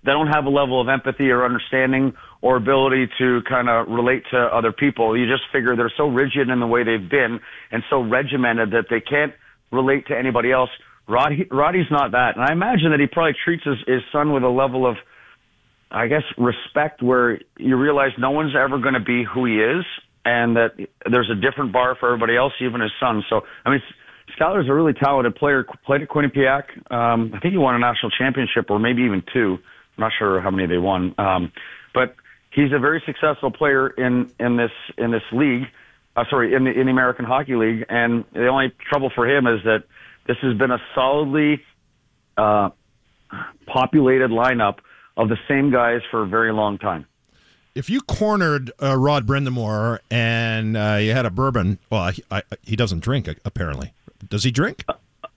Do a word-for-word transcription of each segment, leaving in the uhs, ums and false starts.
they don't have a level of empathy or understanding or ability to kind of relate to other people. You just figure they're so rigid in the way they've been and so regimented that they can't relate to anybody else. Roddy, Roddy's not that. And I imagine that he probably treats his, his son with a level of, I guess, respect where you realize no one's ever going to be who he is and that there's a different bar for everybody else, even his son. So, I mean, Skylar's a really talented player, played at Quinnipiac. Um, I think he won a national championship or maybe even two. I'm not sure how many they won. Um, but he's a very successful player in, in this in this league, uh, sorry, in the, in the American Hockey League. And the only trouble for him is that this has been a solidly uh, populated lineup of the same guys for a very long time. If you cornered uh, Rod Brind'Amour and uh, you had a bourbon, well, he, I, he doesn't drink, apparently. Does he drink?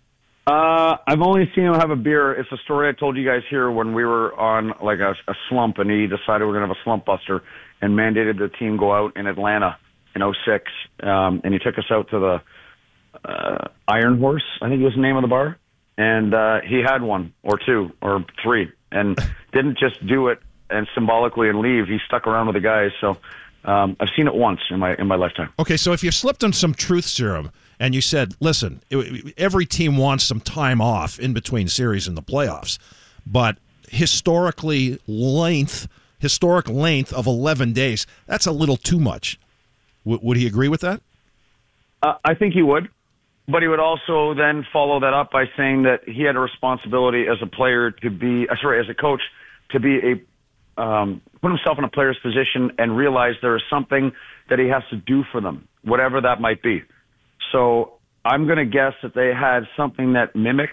Uh, I've only seen him have a beer. It's a story I told you guys here when we were on like a, a slump, and he decided we're going to have a slump buster and mandated the team go out in Atlanta in oh six. Um, and he took us out to the uh, Iron Horse, I think was the name of the bar. And uh, he had one or two or three and didn't just do it and symbolically and leave. He stuck around with the guys. So um, I've seen it once in my in my lifetime. Okay, so if you slipped on some truth serum and you said, listen, every team wants some time off in between series in the playoffs, but historically length, historic length of eleven days, that's a little too much. W- would he agree with that? Uh, I think he would, but he would also then follow that up by saying that he had a responsibility as a player to be, uh, sorry, as a coach, to be a, um, put himself in a player's position and realize there is something that he has to do for them, whatever that might be. So I'm going to guess that they had something that mimicked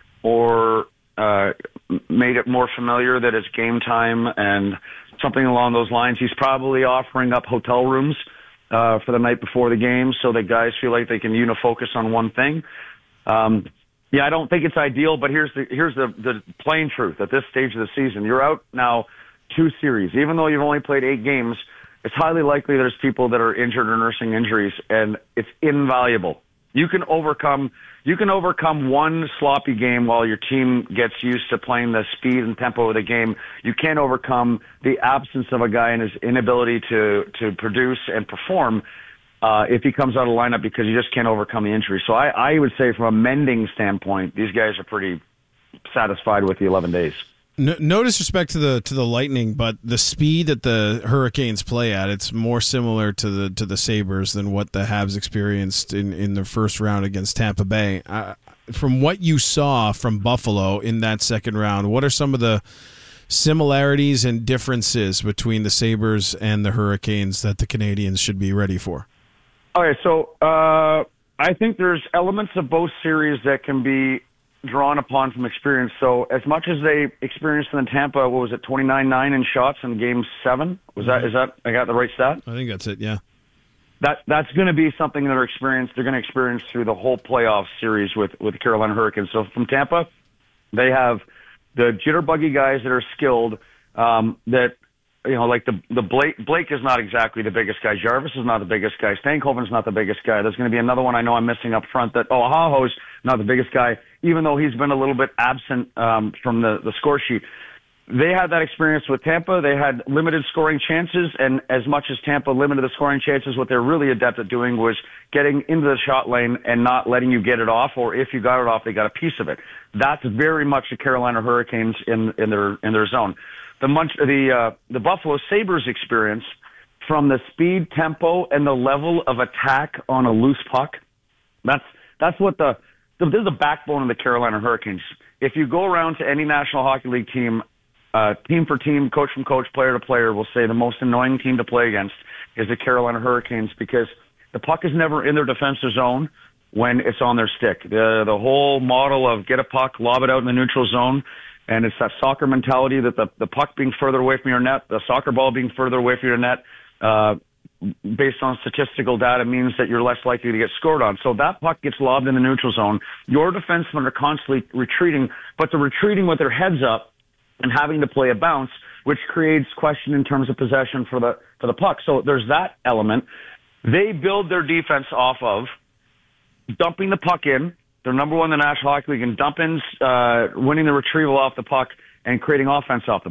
or uh, made it more familiar that it's game time and something along those lines. He's probably offering up hotel rooms uh, for the night before the game so that guys feel like they can unifocus on one thing. Um, yeah, I don't think it's ideal, but here's the here's the, the plain truth. At this stage of the season, you're out now two series. Even though you've only played eight games, it's highly likely there's people that are injured or nursing injuries, and it's invaluable. You can overcome you can overcome one sloppy game while your team gets used to playing the speed and tempo of the game. You can't overcome the absence of a guy and his inability to to produce and perform uh, if he comes out of the lineup because you just can't overcome the injury. So I, I would say from a mending standpoint, these guys are pretty satisfied with the eleven days. No, no disrespect to the to the Lightning, but the speed that the Hurricanes play at, it's more similar to the to the Sabres than what the Habs experienced in, in the first round against Tampa Bay. Uh, from what you saw from Buffalo in that second round, what are some of the similarities and differences between the Sabres and the Hurricanes that the Canadians should be ready for? Okay, so uh, I think there's elements of both series that can be drawn upon from experience. So as much as they experienced in Tampa, what was it, twenty-nine nine in shots in game seven? Was that, is that, I got the right stat? I think that's it, yeah. That That's going to be something that are experienced, they're going to experience through the whole playoff series with, with the Carolina Hurricanes. So from Tampa, they have the jitterbuggy guys that are skilled, um, that, you know, like the, the Blake, Blake is not exactly the biggest guy. Jarvis is not the biggest guy. Stankoven's not the biggest guy. There's going to be another one I know I'm missing up front that, oh, Ahaho's not the biggest guy, even though he's been a little bit absent um, from the, the score sheet. They had that experience with Tampa. They had limited scoring chances, and as much as Tampa limited the scoring chances, what they're really adept at doing was getting into the shot lane and not letting you get it off, or if you got it off, they got a piece of it. That's very much the Carolina Hurricanes in, in their in their zone. The Munch, the uh, the Buffalo Sabres experience, from the speed, tempo, and the level of attack on a loose puck, that's that's what the, the this is the backbone of the Carolina Hurricanes. If you go around to any National Hockey League team, uh, team for team, coach from coach, player to player, will say the most annoying team to play against is the Carolina Hurricanes because the puck is never in their defensive zone when it's on their stick. The the whole model of get a puck, lob it out in the neutral zone. And it's that soccer mentality that the, the puck being further away from your net, the soccer ball being further away from your net, uh, based on statistical data means that you're less likely to get scored on. So that puck gets lobbed in the neutral zone. Your defensemen are constantly retreating, but they're retreating with their heads up and having to play a bounce, which creates question in terms of possession for the, for the puck. So there's that element. They build their defense off of dumping the puck in. They're number one in the National Hockey League in dump-ins, uh, winning the retrieval off the puck, and creating offense off the